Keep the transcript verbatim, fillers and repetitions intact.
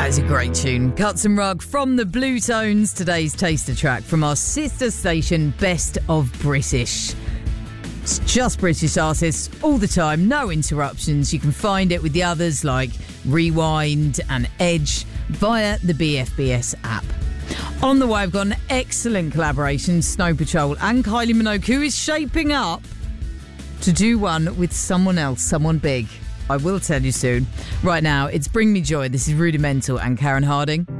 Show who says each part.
Speaker 1: is a great tune. Cuts and Rug from the Blue Tones. Today's taster track from our sister station, Best of British. It's just British artists all the time, no interruptions. You can find it with the others like Rewind and Edge via the B F B S app. On the way, I've got an excellent collaboration, Snow Patrol and Kylie Minogue, who is shaping up to do one with someone else, someone big. I will tell you soon. Right now, it's Bring Me Joy. This is Rudimental and Karen Harding.